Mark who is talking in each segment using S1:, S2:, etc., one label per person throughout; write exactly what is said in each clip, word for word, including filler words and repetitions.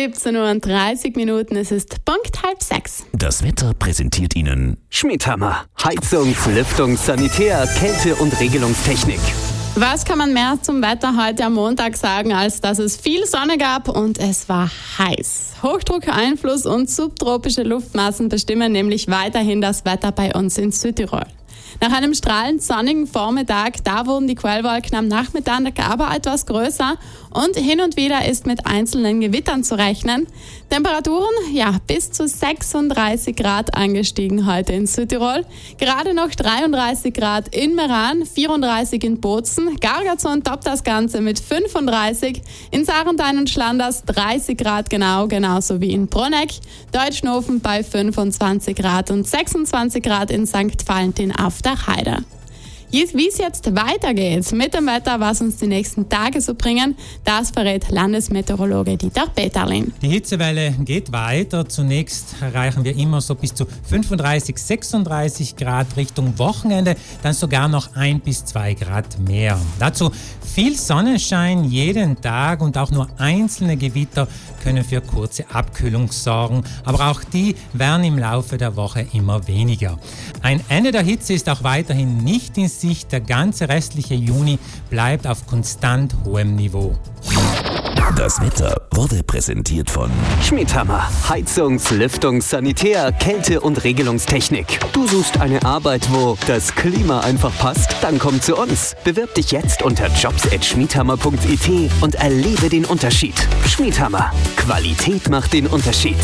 S1: siebzehn Uhr und dreißig Minuten, es ist Punkt halb sechs.
S2: Das Wetter präsentiert Ihnen
S3: Schmiedhammer. Heizungs-, Lüftungs-, Sanitär-, Kälte- und Regelungstechnik.
S1: Was kann man mehr zum Wetter heute am Montag sagen, als dass es viel Sonne gab und es war heiß. Hochdruckeinfluss und subtropische Luftmassen bestimmen nämlich weiterhin das Wetter bei uns in Südtirol. Nach einem strahlend sonnigen Vormittag, da wurden die Quellwolken am Nachmittag aber etwas größer und hin und wieder ist mit einzelnen Gewittern zu rechnen. Temperaturen, ja, bis zu sechsunddreißig Grad angestiegen heute in Südtirol. Gerade noch dreiunddreißig Grad in Meran, vierunddreißig in Bozen. Gargazon toppt das Ganze mit fünfunddreißig. In Sarentine und Schlanders dreißig Grad genau, genauso wie in Bruneck. Deutschnofen bei fünfundzwanzig Grad und sechsundzwanzig Grad in Sankt Valentin auf der Heide. Wie es jetzt weitergeht mit dem Wetter, was uns die nächsten Tage so bringen, das verrät Landesmeteorologe Dieter Peterlin.
S4: Die Hitzewelle geht weiter. Zunächst erreichen wir immer so bis zu fünfunddreißig, sechsunddreißig Grad Richtung Wochenende, dann sogar noch ein bis zwei Grad mehr. Dazu viel Sonnenschein jeden Tag und auch nur einzelne Gewitter können für kurze Abkühlung sorgen, aber auch die werden im Laufe der Woche immer weniger. Ein Ende der Hitze ist auch weiterhin nicht in Sicht. Der ganze restliche Juni bleibt auf konstant hohem Niveau.
S2: Das Wetter wurde präsentiert von
S3: Schmiedhammer. Heizungs-, Lüftungs-, Sanitär-, Kälte- und Regelungstechnik. Du suchst eine Arbeit, wo das Klima einfach passt? Dann komm zu uns. Bewirb dich jetzt unter jobs at schmiedhammer punkt i t und erlebe den Unterschied. Schmiedhammer. Qualität macht den Unterschied.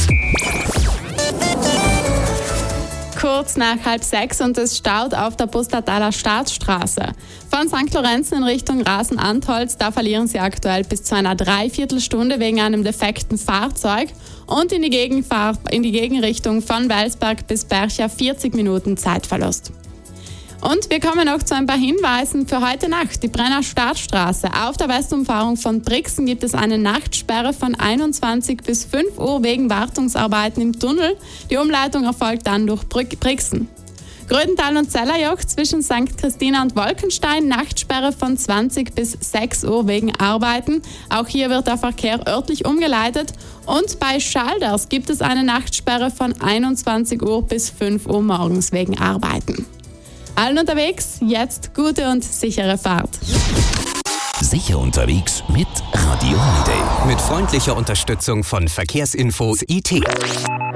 S1: Kurz nach halb sechs und es staut auf der Pustertaler Staatsstraße. Von Sankt Lorenzen in Richtung Rasen-Antholz, da verlieren Sie aktuell bis zu einer Dreiviertelstunde wegen einem defekten Fahrzeug und in die, Gegenfahr- in die Gegenrichtung von Welsberg bis Bercha vierzig Minuten Zeitverlust. Und wir kommen noch zu ein paar Hinweisen für heute Nacht. Die Brenner Staatsstraße. Auf der Westumfahrung von Brixen gibt es eine Nachtsperre von einundzwanzig bis fünf Uhr wegen Wartungsarbeiten im Tunnel. Die Umleitung erfolgt dann durch Brixen. Grödental und Zellerjoch zwischen Sankt Christina und Wolkenstein. Nachtsperre von zwanzig bis sechs Uhr wegen Arbeiten. Auch hier wird der Verkehr örtlich umgeleitet. Und bei Schalders gibt es eine Nachtsperre von einundzwanzig Uhr bis fünf Uhr morgens wegen Arbeiten. Allen unterwegs, jetzt gute und sichere Fahrt.
S2: Sicher unterwegs mit Radio Holiday.
S3: Mit freundlicher Unterstützung von Verkehrsinfos I T.